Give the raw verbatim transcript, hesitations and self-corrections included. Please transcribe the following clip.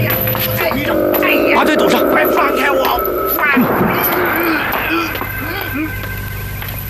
呀！哎呀！ 把腿堵上！ 快放开我！放！